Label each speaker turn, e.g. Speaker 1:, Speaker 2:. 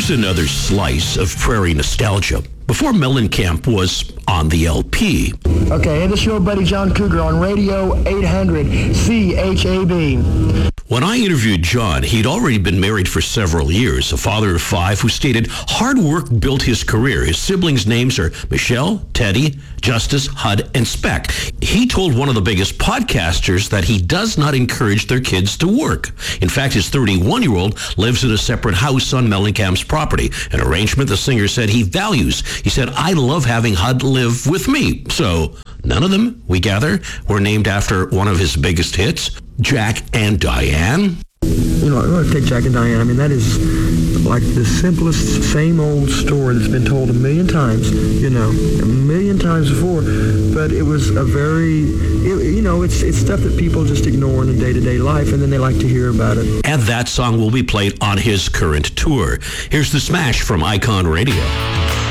Speaker 1: Here's another slice of prairie nostalgia. Before Mellencamp was on the LP.
Speaker 2: Okay, hey, this is your buddy John Cougar on Radio 800 CHAB.
Speaker 1: When I interviewed John, he'd already been married for several years, a father of 5 who stated hard work built his career. His siblings' names are Michelle, Teddy, Justice, Hud, and Speck. He told one of the biggest podcasters that he does not encourage their kids to work. In fact, his 31-year-old lives in a separate house on Mellencamp's property, an arrangement the singer said he values. He said, I love having Hud live with me. So none of them, we gather, were named after one of his biggest hits, Jack and Diane.
Speaker 2: You know, I'm going to take Jack and Diane. I mean, that is like the simplest, same old story that's been told a million times, you know, a million times before. But it was a very, it's stuff that people just ignore in the day-to-day life, and then they like to hear about it.
Speaker 1: And that song will be played on his current tour. Here's The Smash from Icon Radio.